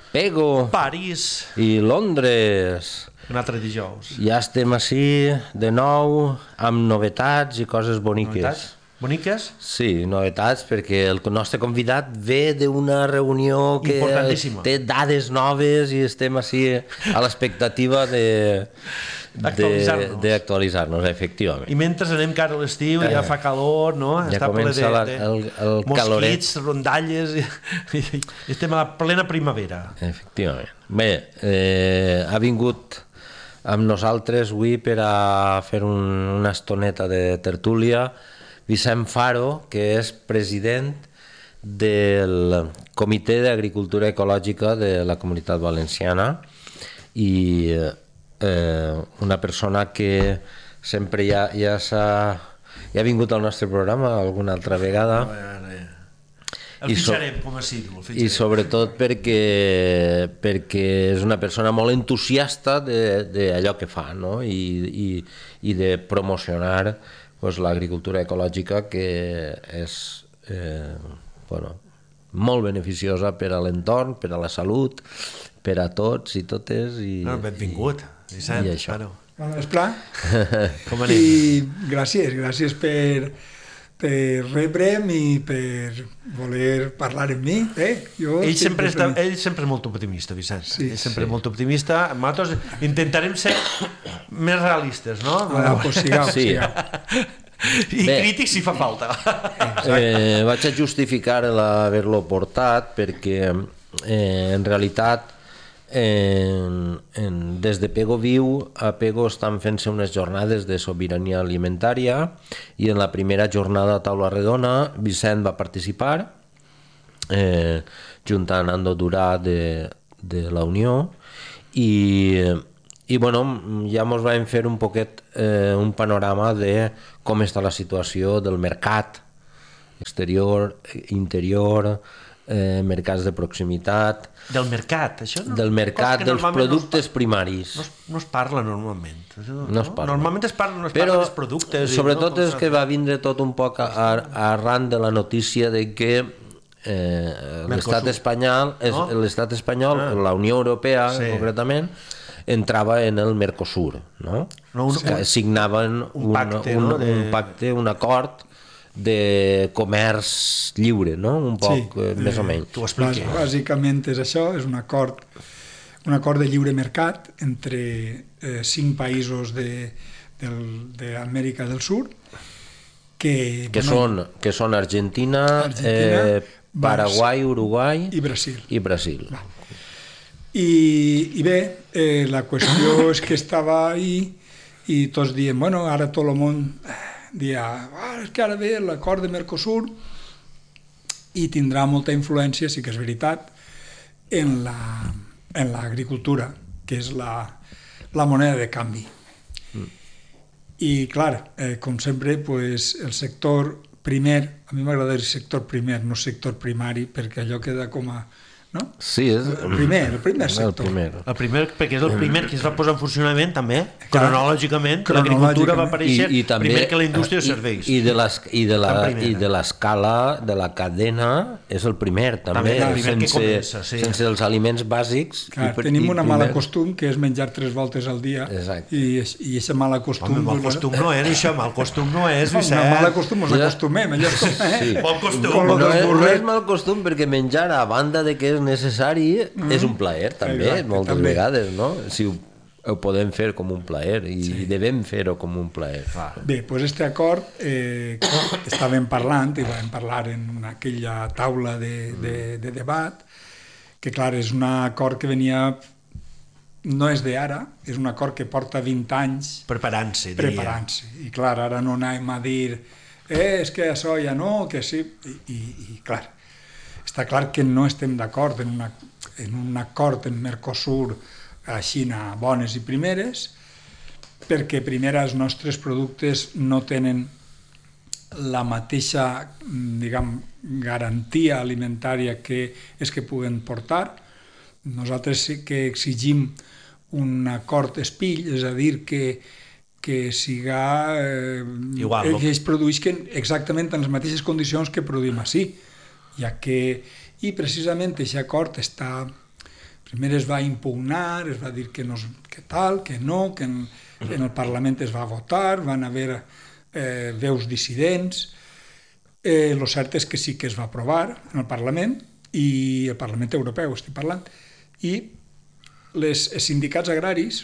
Pego París i Londres. un altre dijous. Ja estem ací de nou amb novetats i coses boniques. Novetats? Boniques? Sí, novetats, perquè el nostre convidat ve d'una reunió que Importantíssima. té dades noves i estem ací a l'expectativa d'actualitzar-nos, efectivament. I mentre anem cara a l'estiu, ja fa calor, no? Ja està ple comença el caloret. mosquits, rondalles, i estem a la plena primavera. Efectivament. Bé, ha vingut amb nosaltres avui per a fer una estoneta de tertúlia Vicent Faro, que és president del Comitè d'Agricultura Ecològica de la Comunitat Valenciana i una persona que sempre ja ha vingut al nostre programa alguna altra vegada. El fitxarem com a símbol. I sobretot perquè és una persona molt entusiasta d'allò que fa, no? I de promocionar l'agricultura ecològica, que és molt beneficiosa per a l'entorn, per a la salut, per a tots i totes. Benvingut, Vicent. I això. Esclar. Com anem? I gràcies per rebre'm i per voler parlar amb mi. Ell sempre és molt optimista, Vicent. Sí, ell sempre és molt optimista. Nosaltres intentarem ser més realistes, no? Pues sigau. I crítics si fa falta. Vaig a justificar l'haver-lo portat perquè en realitat des de Pego Viu a Pego estan fent-se unes jornades de sobirania alimentària i en la primera jornada a taula redona Vicent va participar junt amb Ando Durà de la Unió i bueno, ja ens vam fer un poquet un panorama de com està la situació del mercat exterior, interior, mercats de proximitat. Del mercat, això no? Del mercat, dels productes primaris. No es parla normalment. No es parla. Normalment es parla dels productes. Sobretot és que va vindre tot un poc arran de la notícia de que l'estat espanyol, la Unió Europea concretament, entrava en el Mercosur, no? Signaven un pacte, un acord de comerç lliure, no? Un poc, més o menys. T'ho expliqué. Bàsicament és això, és un acord de lliure mercat entre 5 països d'Amèrica del Sud que són Argentina, Paraguai, Uruguai i Brasil. I bé, la qüestió és que estava ahí i tots diem, bueno, ara tot el món dia, és que ara ve l'acord de Mercosur i tindrà molta influència, sí que és veritat, en l'agricultura, que és la moneda de canvi. I clar, com sempre, el sector primer, a mi m'agrada dir sector primer, no sector primari, perquè allò queda com a... No? Sí, és el primer sector. El primer, perquè és el primer que es va posar en funcionament, també, cronològicament, l'agricultura va aparèixer primer que la indústria de serveis. I de l'escala, de la cadena, és el primer, també, sense els aliments bàsics. Tenim una mala costum, que és menjar 3 voltes al dia, i aquest mal costum... Home, mal costum no és, això, mal costum no és, Vicent. Una mala costum, ens acostumem, allò és com... Bon costum. No és mal costum, perquè menjar, a banda de que és necessari, és un plaer també, moltes vegades, no? Si ho podem fer com un plaer i devem fer-ho com un plaer. Bé, doncs aquest acord estàvem parlant i vam parlar en aquella taula de debat, que clar, és un acord que venia, no és d'ara, és un acord que porta 20 anys preparant-se. I clar, ara no anem a dir és que això ja no, que sí, i clar, està clar que no estem d'acord en un acord en Mercosur a Xina bones i primeres, perquè primer els nostres productes no tenen la mateixa, diguem, garantia alimentària que és que puguen portar. Nosaltres sí que exigim un acord espill, és a dir, que siga... que es produïsquen exactament en les mateixes condicions que produïm ací, ja que, i precisament aquest acord està Primer es va impugnar, es va dir que no, que tal, que no, que en el Parlament es va votar, van haver veus dissidents. El cert és que sí que es va aprovar en el Parlament, i el Parlament Europeu estic parlant, i els sindicats agraris,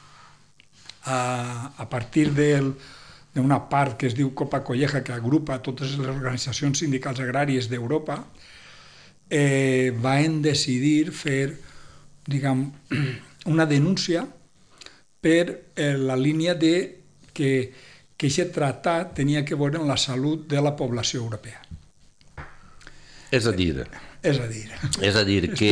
a partir d'una part que es diu Copa Colleja, que agrupa totes les organitzacions sindicals agràries d'Europa, van decidir fer, diguem, una denúncia per la línia de que aquest tractat tenia que veure amb la salut de la població europea. És a dir que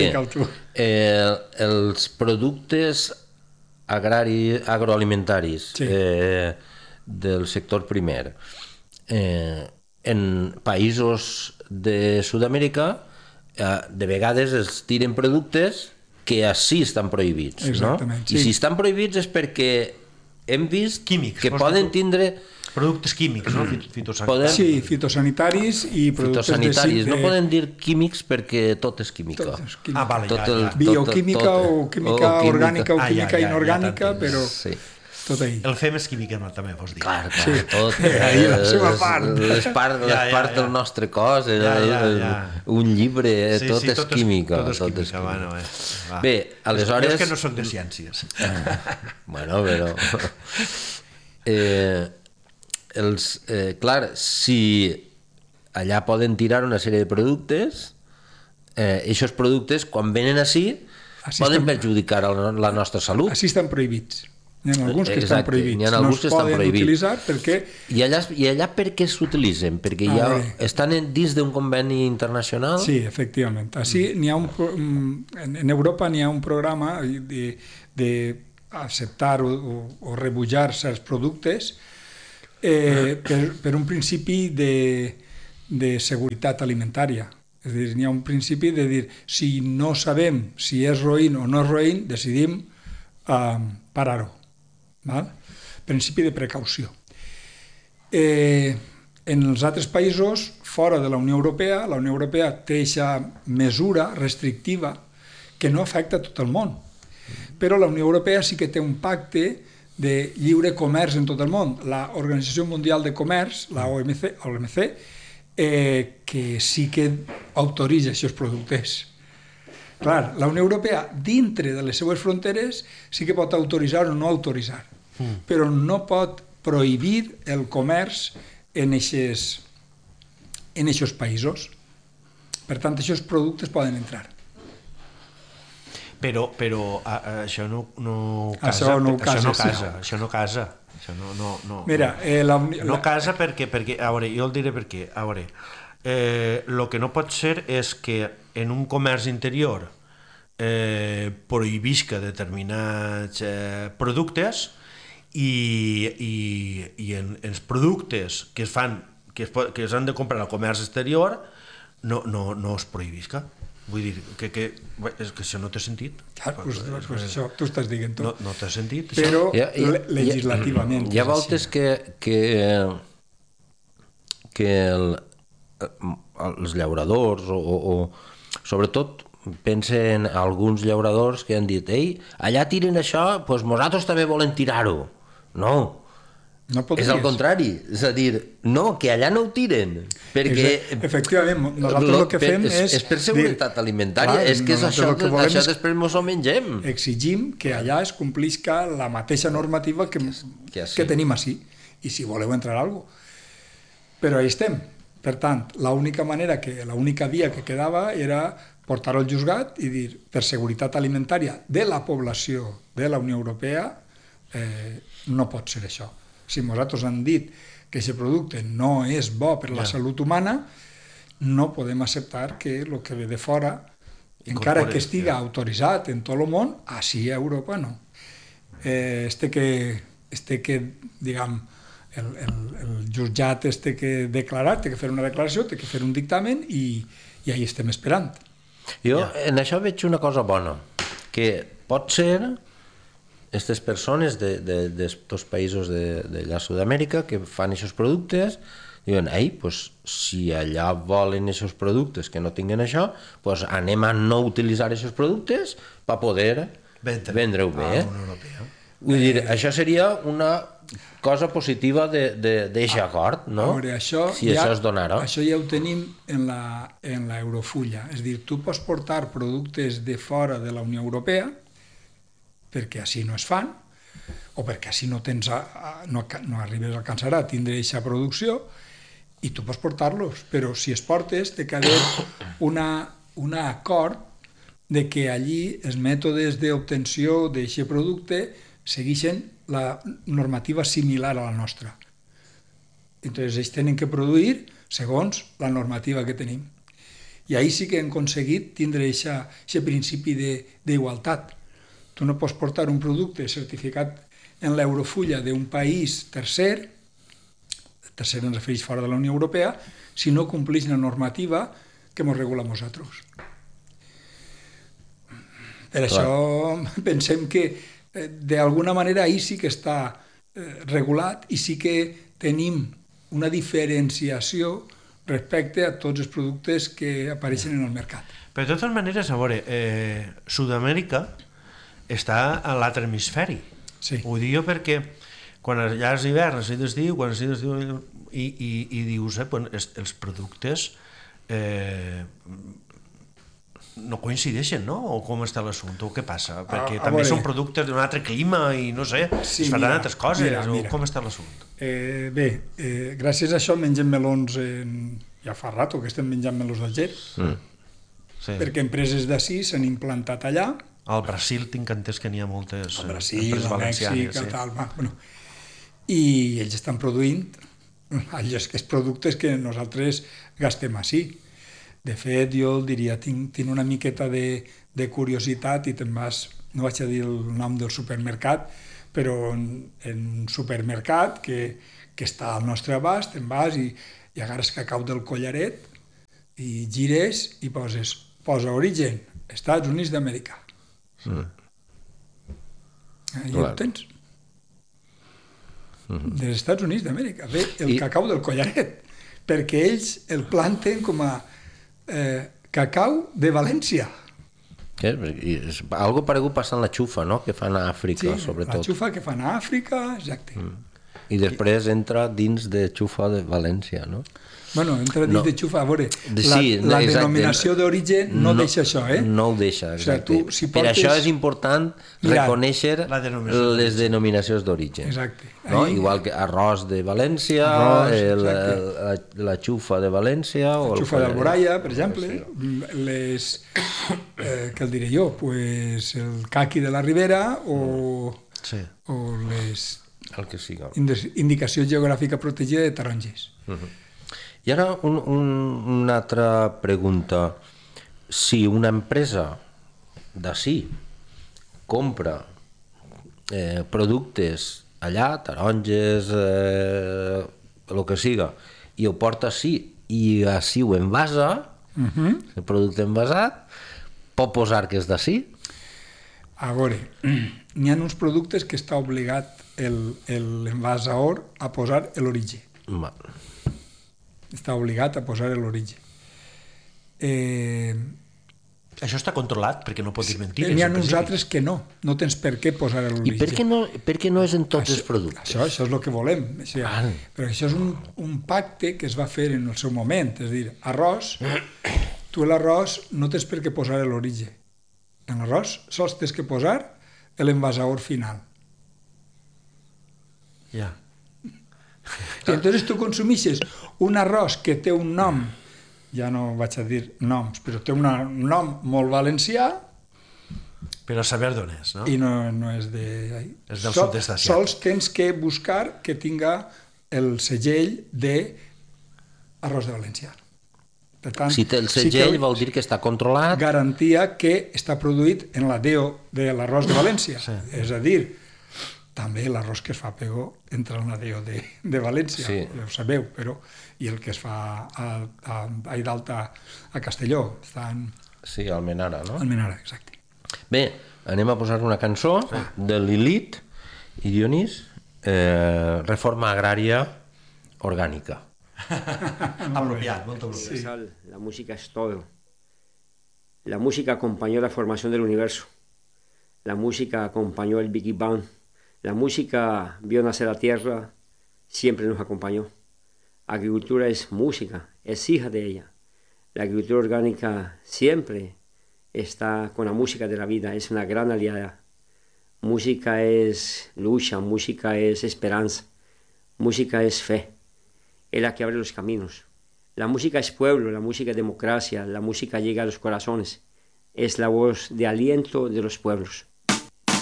els productes agroalimentaris del sector primer en països de Sud-amèrica de vegades es tiren productes que així estan prohibits. Exactament, I si estan prohibits és perquè hem vist que poden tindre productes químics, no? Fitosanitaris. Sí, fitosanitaris i productes fitosanitaris. No poden dir químics perquè tot és química. Bioquímica o química orgànica o química inorgànica, però tot ahí. El fem és química, també, vols dir. Clar, tot. Les parts del nostre cos, un llibre, tot és química. Bé, aleshores... És que no són de ciències. Bueno, però... Clar, si allà poden tirar una sèrie de productes, aquests productes, quan venen així, poden perjudicar la nostra salut. Així estan prohibits. N'hi ha alguns que estan prohibits. No es poden utilitzar perquè... I allà per què s'utilitzen? Perquè ja estan dins d'un conveni internacional? Sí, efectivament. Així n'hi ha en Europa n'hi ha un programa d'acceptar o rebutjar certs productes per un principi de seguretat alimentària. És a dir, n'hi ha un principi de dir, si no sabem si és roïn o no és roïn, decidim parar-ho. Principi de precaució. En els altres països, fora de la Unió Europea té aquesta mesura restrictiva que no afecta tot el món. Però la Unió Europea sí que té un pacte de lliure comerç en tot el món. L'Organització Mundial de Comerç, la OMC, que sí que autoritza aquests productes. Clar, la Unió Europea, dintre de les seues fronteres, sí que pot autoritzar o no autoritzar, però no pot prohibir el comerç en aquests països. Per tant, aquests productes poden entrar. Però això no casa. Mira, no casa perquè, a veure, jo el diré per què. A veure, el que no pot ser és que en un comerç interior prohibisca determinats productes i en els productes que s'han de comprar al comerç exterior no es prohibisca. Vull dir que és que això no té sentit. Clar, doncs això tu estàs dient tu. No té sentit. Però legislativament. Hi ha voltes que els llauradors o sobretot pensen alguns llauradors que han dit allà tiren això, doncs nosaltres també volem tirar-ho. No, és al contrari, és a dir, no, que allà no ho tiren, perquè... Efectivament, nosaltres el que fem és per seguretat alimentària, és que això després ens ho mengem. Exigim que allà es complisca la mateixa normativa que tenim així, i si voleu entrar alguna cosa. Però ahí estem. Per tant, l'única via que quedava era portar-ho al juzgat i dir, per seguretat alimentària de la població de la Unió Europea, no pot ser això. Si nosaltres han dit que aquest producte no és bo per la salut humana, no podem acceptar que el que ve de fora, encara que estiga autoritzat en tot el món, així a Europa no. Diguem, el jutjat té que declarar, té que fer una declaració, té que fer un dictamen i ahí estem esperant. Jo en això veig una cosa bona, que pot ser aquestes persones d'estos països de Sud-amèrica que fan aquests productes Diuen, ei, pues, si allà volen aquests productes que no tinguin això, pues anem a no utilitzar aquests productes per poder vendre-ho bé. a la Unió Europea. Vull dir, això seria una cosa positiva d'aquest acord, no? A veure, això si això es donara. Això ja ho tenim en la Eurofulla. És a dir, tu pots portar productes de fora de la Unió Europea, perquè així no es fan, o perquè així no arribes a alcançar a tindre aquesta producció, i tu pots portar-los, però si es portes té que haver un acord de que allí els mètodes d'obtenció d'aquest producte segueixen la normativa similar a la nostra. Entonces ells tenen que produir segons la normativa que tenim. I ahir sí que hem aconseguit tindre aquest principi d'igualtat. Tu no pots portar un producte certificat en l'Eurofulla d'un país tercer ens refereix fora de la Unió Europea, si no compleix la normativa que ens regula a nosaltres. Per això pensem que d'alguna manera ahir sí que està regulat i sí que tenim una diferenciació respecte a tots els productes que apareixen en el mercat. Però de totes maneres, a veure, Sud-amèrica està a l'altre hemisferi. Sí. Ho dic perquè quan allà és hivern, és d'estiu, quan és d'estiu, i dius, els productes no coincideixen, no? O com està l'assumpte, o què passa? Perquè també són productes d'un altre clima i no sé, es faran altres coses, o com està l'assumpte? Bé, gràcies a això mengem melons, ja fa rato que estem menjant melons d'Alger, perquè empreses d'ací s'han implantat allà. Al Brasil tinc entès que n'hi ha moltes empreses valencianes. Al Mèxic, tal, bueno, i ells estan produint aquests productes que nosaltres gastem ací. De fet, jo diria, tinc una miqueta de curiositat i te'n vas, no vaig a dir el nom del supermercat, però en un supermercat que està al nostre abast, te'n vas i agarres cacau del collaret i gires i posa origen, Estats Units d'Amèrica. I ho tens. Dels Estats Units d'Amèrica. Ve el cacau del collaret, perquè ells el planten com a cacau de València. Algo paregut passa en la xufa, no? Que fan a Àfrica, sobretot. La xufa que fan a Àfrica, exacte. I després entra dins de xufa de València, no? Bueno, entra dins de xufa, a veure, la denominació d'origen no deixa això, No ho deixa, exacte. Per això és important reconèixer les denominacions d'origen. Exacte. Igual que arròs de València, la xufa de València... La xufa d'Alboraya, per exemple, què el diré jo? El caqui de la Ribera o les indicació geogràfica protegida de taronges. I ara una altra pregunta. Si una empresa d'ací compra productes allà, taronges, el que siga, i ho porta ací i ací ho envasa, el producte envasat, pot posar que és d'ací? A veure, n'hi ha uns productes que està obligat l'envasador a posar l'origen. Està obligat a posar l'origen. Això està controlat perquè no pot dir mentides. N'hi ha uns altres que no tens per què posar l'origen. I per què no és en tots els productes? Això és el que volem. Però això és un pacte que es va fer en el seu moment. És a dir, arròs, tu l'arròs no tens per què posar l'origen. En l'arròs sols tens que posar l'envasador final. Ja. I entonces tu consumixes un arròs que té un nom, ja no vaig a dir noms, però té un nom molt valencià, però a saber d'on és, no? I no és de... És del sud-est asiàtic. Sols tens que buscar que tinga el segell d'arròs de València. Per tant, si té el segell vol dir que està controlat. Garantia que està produït en la DO de l'arròs de València. És a dir, també l'arròs que es fa a Pego entra en la DO de València, ja ho sabeu, però i el que es fa a Idalta a Castelló. Sí, a Almenara, no? Almenara, exacte. Bé, anem a posar una cançó de Lilith i Dionís, Reforma Agrària Orgànica. Apropiat, molt apropiat. Universal, la música es todo. La música acompañó la formación del universo. La música acompañó el Big Bang. La música vio nacer la tierra, siempre nos acompañó. Agricultura es música, es hija de ella. La agricultura orgánica siempre está con la música de la vida, es una gran aliada. Música es lucha, música es esperanza, música es fe, es la que abre los caminos. La música es pueblo, la música es democracia, la música llega a los corazones, es la voz de aliento de los pueblos.